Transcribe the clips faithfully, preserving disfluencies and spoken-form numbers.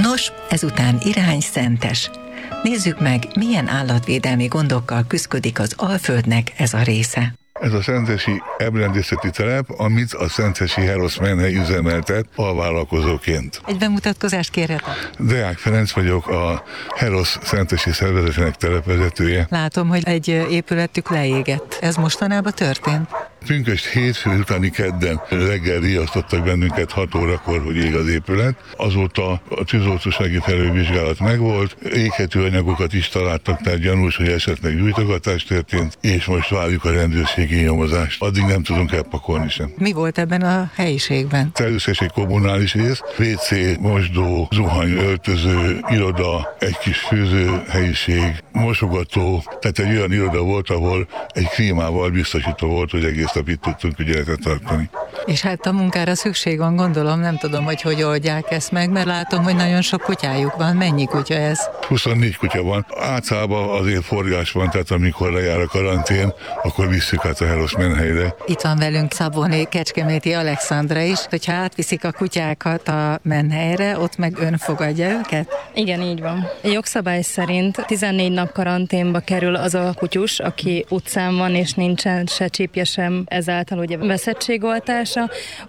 Nos, ezután irány Szentes. Nézzük meg, milyen állatvédelmi gondokkal küszködik az Alföldnek ez a része. Ez a szentesi ebrendészeti telep, amit a szentesi Herosz menhely üzemeltet alvállalkozóként. Egy bemutatkozást kérhetek? Deák Ferenc vagyok, a Herosz szentesi szervezetének telepvezetője. Látom, hogy egy épületük leégett. Ez mostanában történt? Pünkösd hétfő utáni kedden reggel riasztottak bennünket hat órakor, hogy ég az épület. Azóta a tűzoltósági felülvizsgálat megvolt, éghető anyagokat is találtak, tehát gyanús, hogy esetleg gyújtogatás történt, és most várjuk a rendőrségi nyomozást. Addig nem tudunk elpakolni sem. Mi volt ebben a helyiségben? Először egy kommunális rész, vé cé, mosdó, zuhany, öltöző, iroda, egy kis főző helyiség, mosogató, tehát egy olyan iroda volt, ahol egy klímával biztosítva volt, hogy egész nap itt tudtunk ügyeletet tartani. És hát a munkára szükség van, gondolom, nem tudom, hogy hogy oldják ezt meg, mert látom, hogy nagyon sok kutyájuk van. Mennyi kutya ez? huszonnégy kutya van. Általában azért forgás van, tehát amikor lejár a karantén, akkor visszük át a Herosz menhelyre. Itt van velünk Szabóné Kecskeméti Alexandra is, hogyha átviszik a kutyákat a menhelyre, ott meg ön fogadja őket? Igen, így van. Jogszabály szerint tizennégy nap karanténba kerül az a kutyus, aki utcán van, és nincsen se csípje sem, ezáltal ugye veszettségoltása.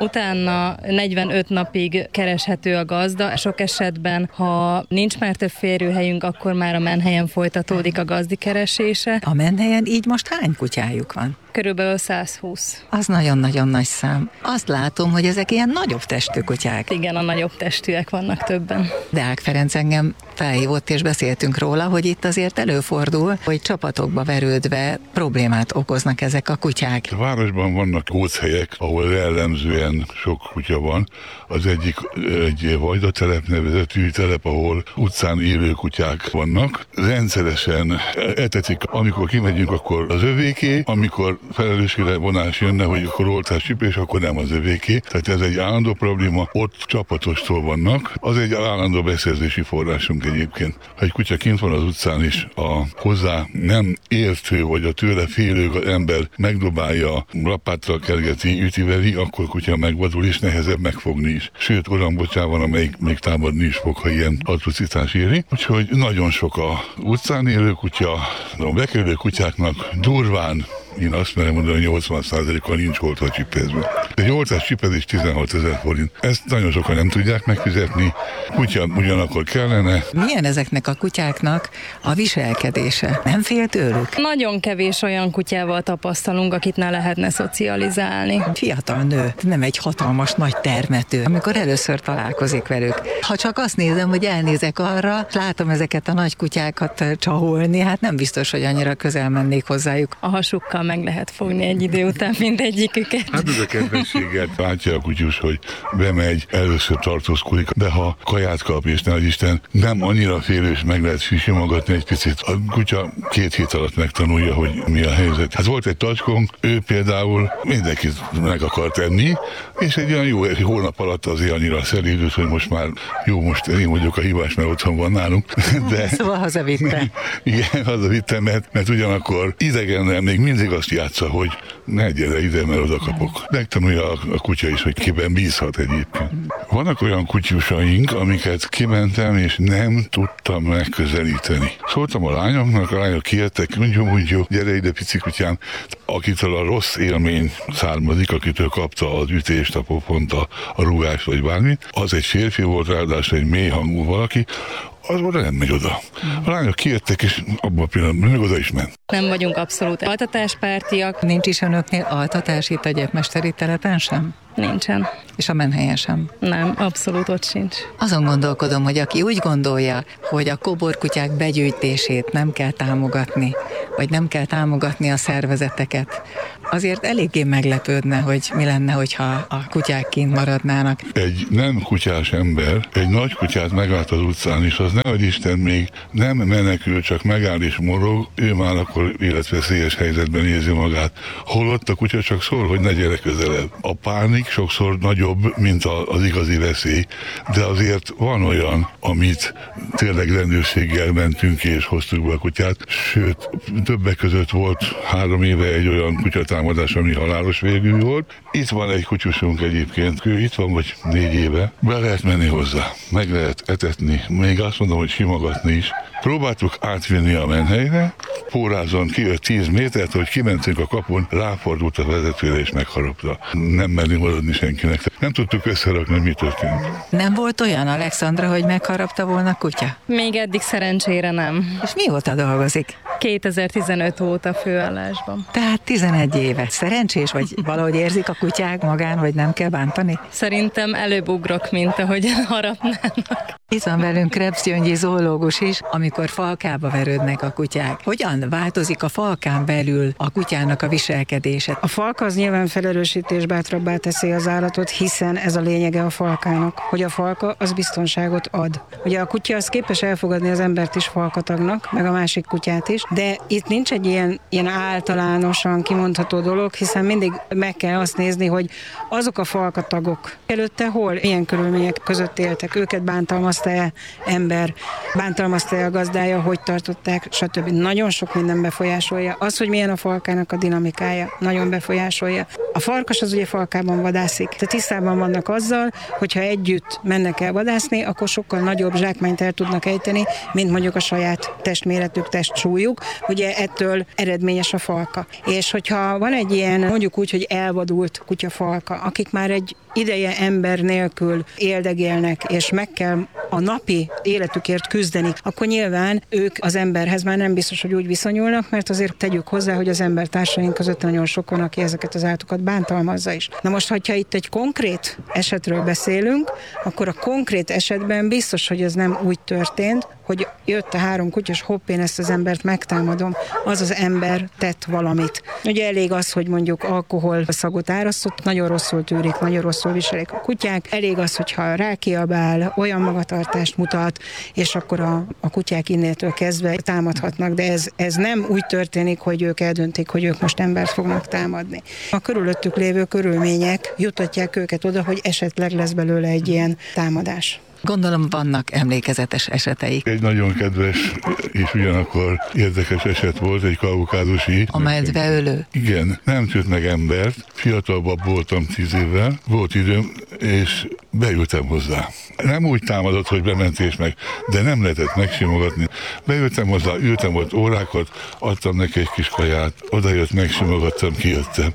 Utána negyvenöt napig kereshető a gazda. Sok esetben, ha nincs már több férőhelyünk, akkor már a menhelyen folytatódik a gazdi keresése. A menhelyen így most hány kutyájuk van? Körülbelül száz húsz. Az nagyon-nagyon nagy szám. Azt látom, hogy ezek ilyen nagyobb testű kutyák. Igen, a nagyobb testűek vannak többen. Deák Ferenc engem felhívott, és beszéltünk róla, hogy itt azért előfordul, hogy csapatokba verődve problémát okoznak ezek a kutyák. A városban vannak góchelyek, ahol jellemzően sok kutya van. Az egyik egy vajdatelep nevezetű telep, ahol utcán élő kutyák vannak. Rendszeresen etetik, amikor kimegyünk, akkor az övéké, amikor felelősségre vonás jönne, hogy akkor oltás csipés, akkor nem az övéké. Tehát ez egy állandó probléma, ott csapatostól vannak. Az egy állandó beszerzési forrásunk egyébként. Ha egy kutya kint van az utcán is, a hozzá nem értő, vagy a tőle félő ember megdobálja, lapáttal kergeti, ütiveri, akkor kutya megvadul, és nehezebb megfogni is. Sőt, olyan bocsán van, amelyik még támadni is fog, ha ilyen atrocitás éri. Úgyhogy nagyon sok a utcán élő kutya, a bekerülő kutyáknak durván, én azt merem mondani, hogy nyolcvan százalékkal nincs oltva csipezve. Egy oltás csipezés tizenhatezer forint. Ezt nagyon sokan nem tudják megfizetni. Kutya ugyanakkor kellene. Milyen ezeknek a kutyáknak a viselkedése? Nem fél tőlük? Nagyon kevés olyan kutyával tapasztalunk, akit ne lehetne szocializálni. Fiatal nő, nem egy hatalmas nagy termető, amikor először találkozik velük. Ha csak azt nézem, hogy elnézek arra, látom ezeket a nagy kutyákat csaholni, hát nem biztos, hogy annyira közel mennék hozzájuk. A hasukkal meg lehet fogni egy idő után mindegyiküket. Hát ez a kedvességet látja a kutyus, hogy bemegy, először tartózkodik, de ha kaját kap, és ne Isten, nem annyira félős, meg lehet simogatni egy picit. A kutya két hét alatt megtanulja, hogy mi a helyzet. Hát volt egy tacskónk, ő például mindenkit meg akart enni, és egy olyan jó egy hónap alatt azért annyira szelídült, hogy most már jó, most én vagyok a hibás, mert otthon van nálunk. De szóval hazavitte. Igen, hazavitte, mert, mert ugyanakkor idegennel még mindig azt játsza, hogy ne gyere ide, mert oda kapok. Megtanulja a, a kutya is, hogy kiben bízhat egyébként. Vannak olyan kutyusaink, amiket kimentem, és nem tudtam megközelíteni. Szóltam a lányoknak, a lányok kijöttek, mondjuk, gyere ide, pici kutyám, akitől a rossz élmény származik, akitől kapta az ütést, a pofont, a, a rúgást, vagy bármit. Az egy férfi volt, ráadásul egy mély hangú valaki, az oda nem megy oda. A lányok kijöttek, és abban a pillanatban meg oda is ment. Nem vagyunk abszolút altatáspártiak. Nincs is önöknél altatás itt a gyepmesteri telepen sem? Nincsen. És a menhelyen sem? Nem, abszolút ott sincs. Azon gondolkodom, hogy aki úgy gondolja, hogy a kóborkutyák begyűjtését nem kell támogatni, vagy nem kell támogatni a szervezeteket, azért eléggé meglepődne, hogy mi lenne, hogyha a kutyák kint maradnának. Egy nem kutyás ember egy nagy kutyát megállt az utcán, és az nehogy Isten még nem menekül, csak megáll és morog, ő már akkor életveszélyes helyzetben érzi magát. Holott a kutya csak szól, hogy ne gyere közelebb. A pánik sokszor nagyobb, mint az igazi veszély, de azért van olyan, amit tényleg rendőrséggel mentünk és hoztuk be a kutyát, sőt, többek között volt három éve egy olyan kutyatán, támadás, ami halálos végű volt. Itt van egy kutyusunk egyébként, ő itt van vagy négy éve, be lehet menni hozzá, meg lehet etetni, még azt mondom, hogy simogatni is. Próbáltuk átvinni a menhelyre, pórázon kijött tíz métert, hogy kimentünk a kapun, ráfordult a vezetőre és megharapta. Nem merni maradni senkinek. Nem tudtuk összerakni, hogy mi történt. Nem volt olyan, Alexandra, hogy megharapta volna kutya? Még eddig szerencsére nem. És mióta dolgozik? kétezer-tizenöt óta főállásban. Tehát tizenegy éve. Szerencsés, vagy valahogy érzik a kutyák magán, hogy nem kell bántani? Szerintem előbb ugrok, mint ahogy harapnának. Itt van velünk Krebs Gyöngyi zoológus is, amikor falkába verődnek a kutyák. Hogyan változik a falkán belül a kutyának a viselkedése? A falka az nyilván felerősítés bátrabbá teszi az állatot, hiszen ez a lényege a falkának, hogy a falka az biztonságot ad. Ugye a kutya az képes elfogadni az embert is falkatagnak, meg a másik kutyát is, de itt nincs egy ilyen, ilyen általánosan kimondható dolog, hiszen mindig meg kell azt nézni, hogy azok a falkatagok előtte hol, ilyen körülmények között éltek, őket bántalmazta-e ember, bántalmazta-e a gazdája, hogy tartották, stb. Nagyon sok minden befolyásolja. Az, hogy milyen a falkának a dinamikája, nagyon befolyásolja. A farkas az ugye falkában vadászik. Tehát tisztában vannak azzal, hogyha együtt mennek el vadászni, akkor sokkal nagyobb zsákmányt el tudnak ejteni, mint mondjuk a saját testméretük, testsúlyuk. Ugye ettől eredményes a falka. És hogyha van egy ilyen, mondjuk úgy, hogy elvadult kutyafalka, akik már egy ideje ember nélkül éldegélnek, és meg kell a napi életükért küzdeni, akkor nyilván ők az emberhez már nem biztos, hogy úgy viszonyulnak, mert azért tegyük hozzá, hogy az embertársaink között nagyon sok van, aki ezeket az állatokat bántalmazza is. Na most, hogyha itt egy konkrét esetről beszélünk, akkor a konkrét esetben biztos, hogy ez nem úgy történt, hogy jött a három kutya, és hopp, én ezt az embert megtámadom, az az ember tett valamit. Ugye elég az, hogy mondjuk alkohol szagot árasztott, nagyon rosszul tűrik, nagyon rosszul viselik a kutyák, elég az, hogyha rákiabál, olyan magatartást mutat, és akkor a, a kutyák innétől kezdve támadhatnak, de ez, ez nem úgy történik, hogy ők eldöntik, hogy ők most embert fognak támadni. A körülöttük lévő körülmények jutatják őket oda, hogy esetleg lesz belőle egy ilyen támadás. Gondolom vannak emlékezetes eseteik. Egy nagyon kedves és ugyanakkor érdekes eset volt, egy kaukázusi. A medveölő? Igen, nem tűnt meg embert, fiatalabb voltam tíz évvel, volt időm, és beültem hozzá. Nem úgy támadott, hogy bementés meg, de nem lehetett megsimogatni. Beültem hozzá, ültem ott órákat, adtam neki egy kis kaját, odajött, megsimogattam, kijöttem.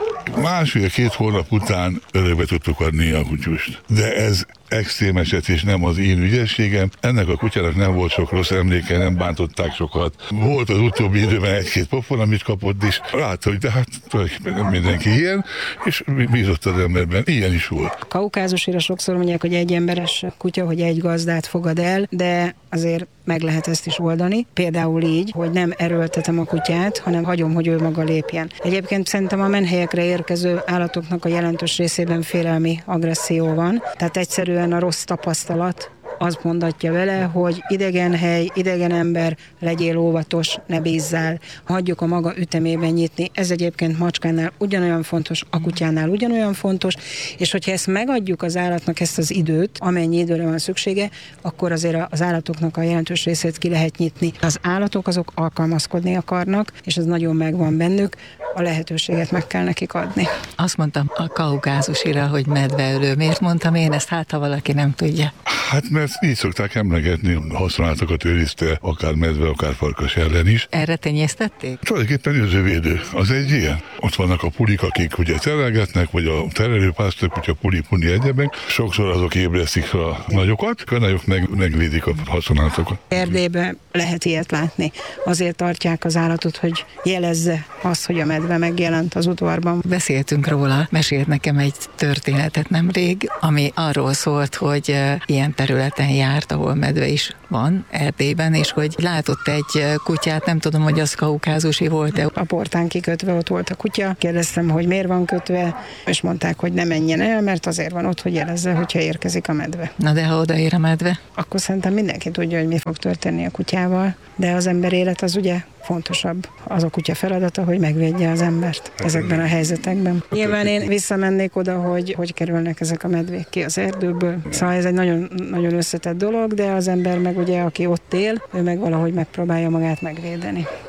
Másfél-két hónap után örökbe tudtuk adni a kutyust. De ez extrém eset, és nem az én ügyességem. Ennek a kutyának nem volt sok rossz emléke, nem bántották sokat. Volt az utóbbi időben egy-két pofon, amit kapott is. Látta, hogy de hát tulajdonképpen nem mindenki ilyen, és bízott az emberben. Ilyen is volt. A kaukázusira sokszor mondják, hogy egy emberes kutya, hogy egy gazdát fogad el, de azért meg lehet ezt is oldani. Például így, hogy nem erőltetem a kutyát, hanem hagyom, hogy ő maga lépjen. Egyébként szerintem a menhelyekre érkező állatoknak a jelentős részében félelmi agresszió van. Tehát egyszerűen a rossz tapasztalat azt mondatja vele, hogy idegen hely, idegen ember, legyél óvatos, ne bízzál, hagyjuk a maga ütemében nyitni. Ez egyébként macskánál ugyanolyan fontos, a kutyánál ugyanolyan fontos, és hogyha ezt megadjuk az állatnak, ezt az időt, amennyi időre van szüksége, akkor azért az állatoknak a jelentős részét ki lehet nyitni. Az állatok azok alkalmazkodni akarnak, és ez nagyon megvan bennük, a lehetőséget meg kell nekik adni. Azt mondtam a kaukázusira, hogy medveölő. Miért mondtam én ezt, hát ha valaki nem tudja? Hát mert így szokták emlegetni, használatokat őrizte, akár medve, akár farkas ellen is. Erre tenyésztették? Tulajdonképpen őzővédő. Az egy ilyen. Ott vannak a pulik, akik ugye terelgetnek, vagy a terelőpásztorok, hogy a puli, puni egyebek. Sokszor azok ébresztik a nagyokat, a nagyok meg, megvédik a használatokat. Erdélyben lehet ilyet látni. Azért tartják az állatot, hogy jelezze azt, hogy a medve megjelent az udvarban. Beszéltünk róla, mesélt nekem egy történetet nemrég, ami arról szólt, hogy ilyen területen járt, ahol medve is van, Erdélyben, és hogy látott egy kutyát, nem tudom, hogy az kaukázusi volt-e. A portán kikötve ott volt a kutya, kérdeztem, hogy miért van kötve, és mondták, hogy ne menjen el, mert azért van ott, hogy jelezze, hogyha érkezik a medve. Na de ha odaér a medve? Akkor szerintem mindenki tudja, hogy mi fog történni a kutyával, de az ember élet az ugye fontosabb. Az a kutya feladata, hogy megvédje az embert ezekben a helyzetekben. Nyilván én visszamennék oda, hogy hogy kerülnek ezek a medvék ki az erdőből. Szóval ez egy nagyon, nagyon összetett dolog, de az ember meg ugye, aki ott él, ő meg valahogy megpróbálja magát megvédeni.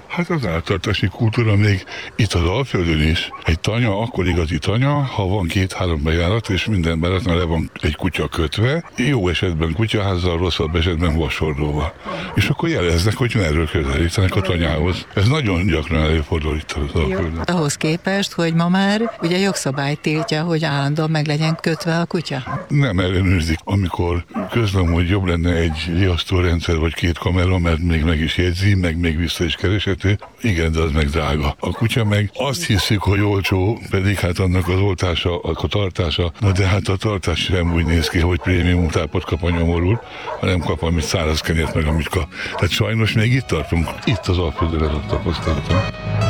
Hát az áltartási kultúra még itt az Alföldön is. Egy tanya akkor igazi tanya, ha van két-három bejárat, és minden bejáratnál le van egy kutya kötve, jó esetben kutyaházzal, rosszabb esetben vasorlóval. És akkor jeleznek, hogy merről közelítenek a tanyához. Ez nagyon gyakran előfordul itt az Alföldön. Ahhoz képest, hogy ma már ugye jogszabály tiltja, hogy állandóan meg legyen kötve a kutya. Nem ellenőrzik. Amikor közlöm, hogy jobb lenne egy riasztórendszer vagy két kamera, mert még meg is jegyzi, meg még vissza is kereshető. Igen, de az meg drága. A kutya meg azt hiszik, hogy olcsó, pedig hát annak az oltása, a tartása, na de hát a tartás sem úgy néz ki, hogy prémium tápot kap a nyomorul, hanem kap, amit száraz kenyért meg, amit kap. Tehát sajnos még itt tartunk. Itt az Alföldön ez a tapasztalatom.